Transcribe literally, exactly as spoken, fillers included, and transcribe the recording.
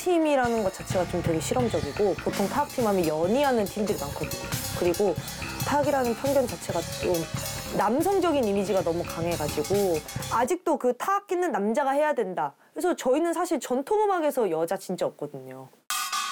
타악팀이라는 것 자체가 좀 되게 실험적이고 보통 타악팀 하면 연이하는 팀들이 많거든요. 그리고 타악이라는 편견 자체가 좀 남성적인 이미지가 너무 강해가지고 아직도 그 타악 있는 남자가 해야 된다. 그래서 저희는 사실 전통음악에서 여자 진짜 없거든요.